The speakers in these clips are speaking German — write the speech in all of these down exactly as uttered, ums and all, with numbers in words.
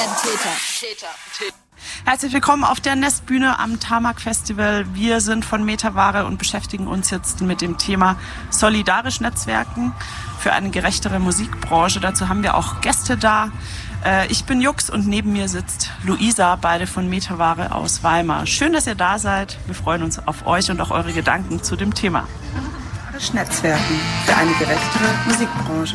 Herzlich willkommen auf der Nestbühne am Tamak Festival. Wir sind von Metaware und beschäftigen uns jetzt mit dem Thema solidarisch Netzwerken für eine gerechtere Musikbranche. Dazu haben wir auch Gäste da. Ich bin Jux und neben mir sitzt Luisa, beide von Metaware aus Weimar. Schön, dass ihr da seid. Wir freuen uns auf euch und auch eure Gedanken zu dem Thema. Netzwerken für eine gerechtere Musikbranche.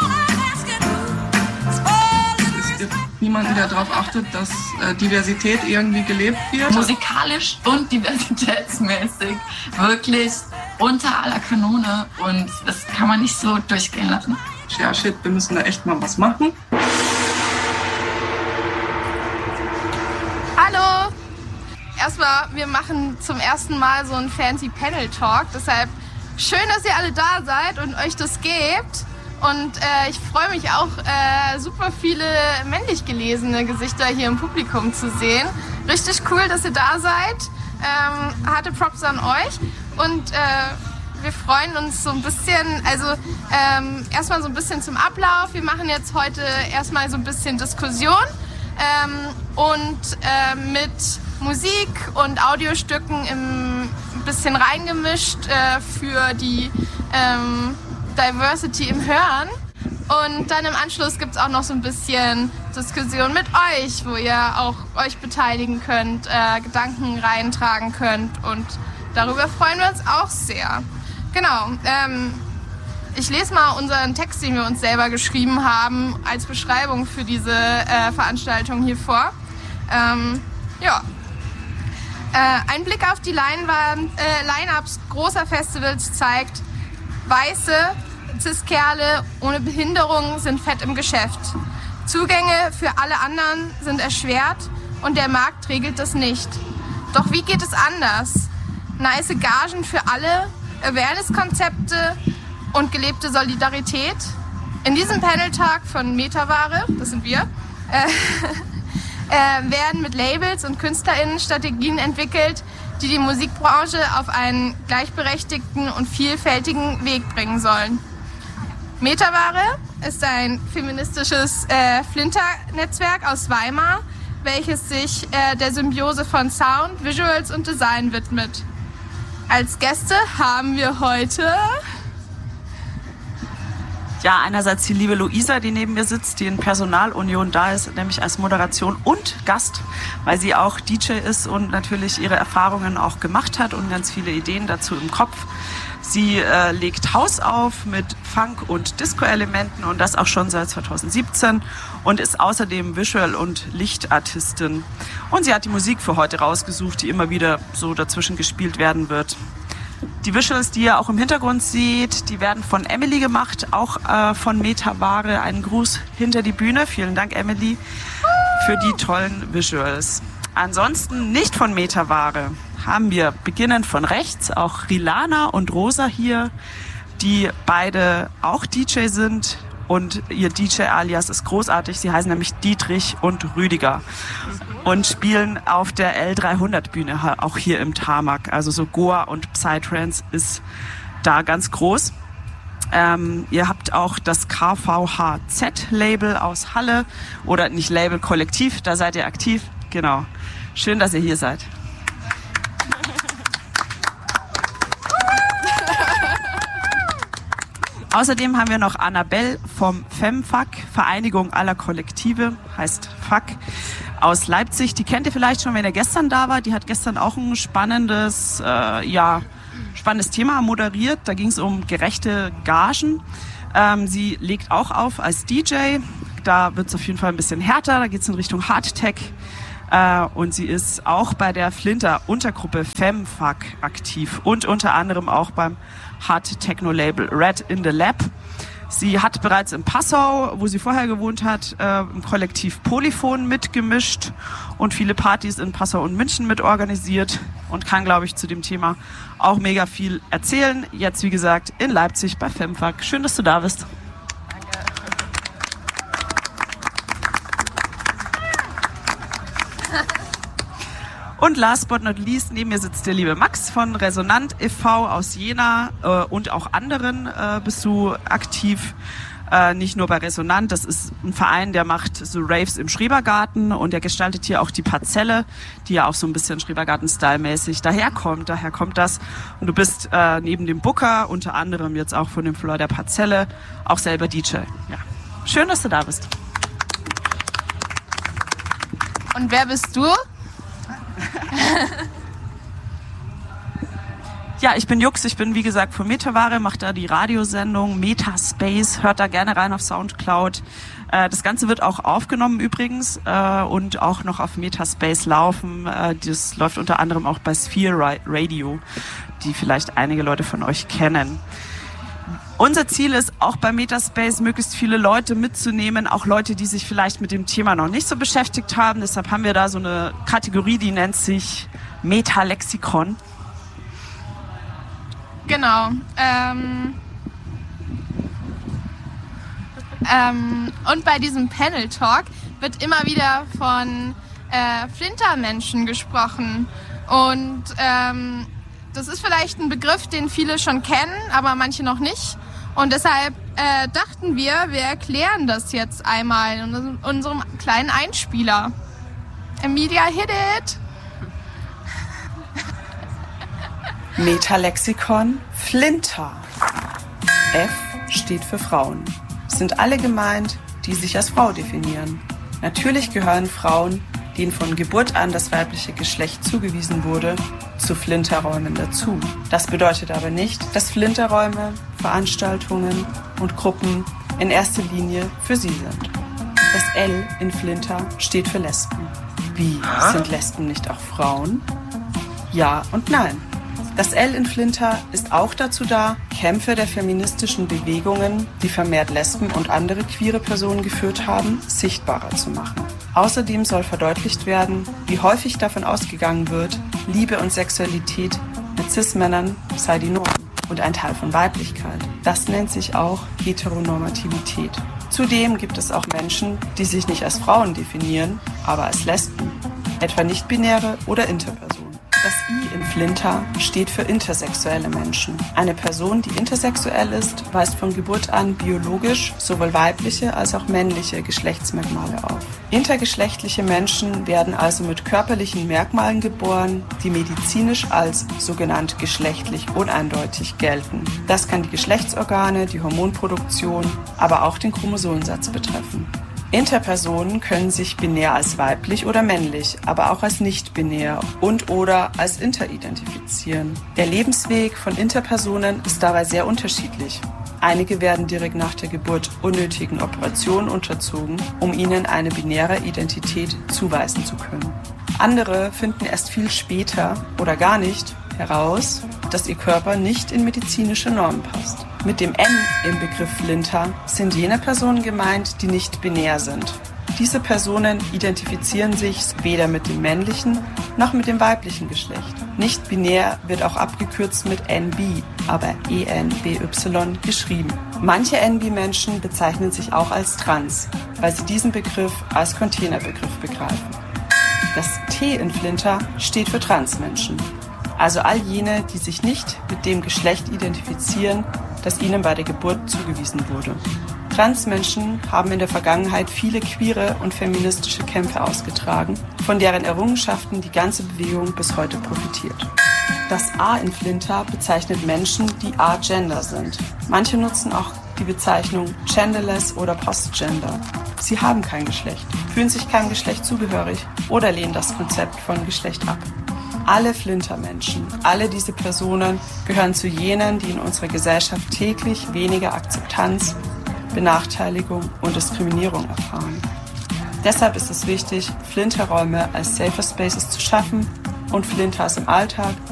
Es gibt niemanden, der darauf achtet, dass äh, Diversität irgendwie gelebt wird. Musikalisch und diversitätsmäßig wirklich unter aller Kanone und das kann man nicht so durchgehen lassen. Ja, shit, wir müssen da echt mal was machen. Hallo! Erstmal, wir machen zum ersten Mal so einen fancy Panel Talk, deshalb schön, dass ihr alle da seid und euch das gebt. Und äh, ich freue mich auch, äh, super viele männlich gelesene Gesichter hier im Publikum zu sehen. Richtig cool, dass ihr da seid. Ähm, harte Props an euch. Und äh, wir freuen uns so ein bisschen, also ähm, erstmal so ein bisschen zum Ablauf. Wir machen jetzt heute erstmal so ein bisschen Diskussion ähm, und äh, mit Musik und Audiostücken im, ein bisschen reingemischt äh, für die ähm, Diversity im Hören. Und dann im Anschluss gibt es auch noch so ein bisschen Diskussion mit euch, wo ihr auch euch beteiligen könnt, äh, Gedanken reintragen könnt und darüber freuen wir uns auch sehr. Genau, ähm, ich lese mal unseren Text, den wir uns selber geschrieben haben, als Beschreibung für diese äh, Veranstaltung hier vor. Ähm, ja. Äh, ein Blick auf die Leinwand, äh, Line-Ups großer Festivals zeigt, weiße Cis-Kerle ohne Behinderung sind fett im Geschäft. Zugänge für alle anderen sind erschwert und der Markt regelt das nicht. Doch wie geht es anders? Nice Gagen für alle, Awareness-Konzepte und gelebte Solidarität. In diesem Panel-Tag von Metaware, das sind wir, äh, äh, werden mit Labels und KünstlerInnen Strategien entwickelt, die die Musikbranche auf einen gleichberechtigten und vielfältigen Weg bringen sollen. Metaware ist ein feministisches äh, Flinter-Netzwerk aus Weimar, welches sich äh, der Symbiose von Sound, Visuals und Design widmet. Als Gäste haben wir heute... Ja, einerseits die liebe Luisa, die neben mir sitzt, die in Personalunion da ist, nämlich als Moderation und Gast, weil sie auch D J ist und natürlich ihre Erfahrungen auch gemacht hat und ganz viele Ideen dazu im Kopf. Sie äh, legt House auf mit Funk- und Disco-Elementen und das auch schon seit zweitausendsiebzehn und ist außerdem Visual- und Lichtartistin. Und sie hat die Musik für heute rausgesucht, die immer wieder so dazwischen gespielt werden wird. Die Visuals, die ihr auch im Hintergrund seht, die werden von Emily gemacht, auch äh, von Metaware. Einen Gruß hinter die Bühne. Vielen Dank, Emily, für die tollen Visuals. Ansonsten nicht von Metaware haben wir beginnend von rechts auch Rilana und Rosa hier, die beide auch D J sind. Und ihr D J-Alias ist großartig. Sie heißen nämlich Dietrich und Rüdiger und spielen auf der L dreihundert Bühne, auch hier im Tamak. Also so Goa und Psytrance ist da ganz groß. Ähm, ihr habt auch das K V H Z-Label aus Halle oder nicht Label, Kollektiv, da seid ihr aktiv. Genau. Schön, dass ihr hier seid. Außerdem haben wir noch Annabelle vom FemFac, Vereinigung aller Kollektive, heißt F A C, aus Leipzig. Die kennt ihr vielleicht schon, wenn ihr gestern da war. Die hat gestern auch ein spannendes, äh, ja, spannendes Thema moderiert. Da ging es um gerechte Gagen. Ähm, sie legt auch auf als D J. Da wird es auf jeden Fall ein bisschen härter. Da geht es in Richtung Hardtech. Äh, und sie ist auch bei der Flinter-Untergruppe FemFac aktiv und unter anderem auch beim Hard Techno Label Red in the Lab. Sie hat bereits in Passau, wo sie vorher gewohnt hat, äh, im Kollektiv Polyphon mitgemischt und viele Partys in Passau und München mitorganisiert und kann, glaube ich, zu dem Thema auch mega viel erzählen. Jetzt, wie gesagt, in Leipzig bei FemFac. Schön, dass du da bist. Und last but not least, neben mir sitzt der liebe Max von Resonant e V aus Jena äh, und auch anderen äh, bist du aktiv. Äh, nicht nur bei Resonant, das ist ein Verein, der macht so Raves im Schrebergarten und der gestaltet hier auch die Parzelle, die ja auch so ein bisschen Schrebergarten-Style-mäßig daherkommt. Daher kommt das. Und du bist äh, neben dem Booker, unter anderem jetzt auch von dem Floor der Parzelle, auch selber D J. Ja. Schön, dass du da bist. Und wer bist du? Ja, ich bin Jux, ich bin wie gesagt von Metaware, mache da die Radiosendung Metaspace, hört da gerne rein auf Soundcloud. Äh, das Ganze wird auch aufgenommen übrigens äh, und auch noch auf Metaspace laufen. Äh, das läuft unter anderem auch bei Sphere Radio, die vielleicht einige Leute von euch kennen. Unser Ziel ist auch bei Metaspace möglichst viele Leute mitzunehmen, auch Leute, die sich vielleicht mit dem Thema noch nicht so beschäftigt haben. Deshalb haben wir da so eine Kategorie, die nennt sich Metalexikon. Genau. Ähm, ähm, und bei diesem Panel Talk wird immer wieder von äh, Flintermenschen gesprochen. Und ähm, das ist vielleicht ein Begriff, den viele schon kennen, aber manche noch nicht. Und deshalb äh, dachten wir, wir erklären das jetzt einmal in unserem kleinen Einspieler. Emilia, hit it! Metalexikon Flinter. F steht für Frauen. Sind alle gemeint, die sich als Frau definieren. Natürlich gehören Frauen, denen von Geburt an das weibliche Geschlecht zugewiesen wurde, zu Flinterräumen dazu. Das bedeutet aber nicht, dass Flinterräume, Veranstaltungen und Gruppen in erster Linie für sie sind. Das L in Flinter steht für Lesben. Wie, sind Lesben nicht auch Frauen? Ja und nein. Das L in Flinter ist auch dazu da, Kämpfe der feministischen Bewegungen, die vermehrt Lesben und andere queere Personen geführt haben, sichtbarer zu machen. Außerdem soll verdeutlicht werden, wie häufig davon ausgegangen wird, Liebe und Sexualität mit Cis-Männern sei die Norm und ein Teil von Weiblichkeit. Das nennt sich auch Heteronormativität. Zudem gibt es auch Menschen, die sich nicht als Frauen definieren, aber als Lesben, etwa nicht-binäre oder Interpersonen. Das I in Flinter steht für intersexuelle Menschen. Eine Person, die intersexuell ist, weist von Geburt an biologisch sowohl weibliche als auch männliche Geschlechtsmerkmale auf. Intergeschlechtliche Menschen werden also mit körperlichen Merkmalen geboren, die medizinisch als sogenannt geschlechtlich uneindeutig gelten. Das kann die Geschlechtsorgane, die Hormonproduktion, aber auch den Chromosomensatz betreffen. Interpersonen können sich binär als weiblich oder männlich, aber auch als nicht-binär und oder als inter identifizieren. Der Lebensweg von Interpersonen ist dabei sehr unterschiedlich. Einige werden direkt nach der Geburt unnötigen Operationen unterzogen, um ihnen eine binäre Identität zuweisen zu können. Andere finden erst viel später oder gar nicht heraus, dass ihr Körper nicht in medizinische Normen passt. Mit dem N im Begriff Flinter sind jene Personen gemeint, die nicht binär sind. Diese Personen identifizieren sich weder mit dem männlichen noch mit dem weiblichen Geschlecht. Nicht binär wird auch abgekürzt mit N B, aber E N B Y geschrieben. Manche N B-Menschen bezeichnen sich auch als trans, weil sie diesen Begriff als Containerbegriff begreifen. Das T in Flinter steht für Transmenschen. Also all jene, die sich nicht mit dem Geschlecht identifizieren, das ihnen bei der Geburt zugewiesen wurde. Transmenschen haben in der Vergangenheit viele queere und feministische Kämpfe ausgetragen, von deren Errungenschaften die ganze Bewegung bis heute profitiert. Das A in Flinter bezeichnet Menschen, die agender sind. Manche nutzen auch die Bezeichnung genderless oder postgender. Sie haben kein Geschlecht, fühlen sich keinem Geschlecht zugehörig oder lehnen das Konzept von Geschlecht ab. Alle Flintermenschen, alle diese Personen gehören zu jenen, die in unserer Gesellschaft täglich weniger Akzeptanz, Benachteiligung und Diskriminierung erfahren. Deshalb ist es wichtig, Flinterräume als Safer Spaces zu schaffen und Flinters im Alltag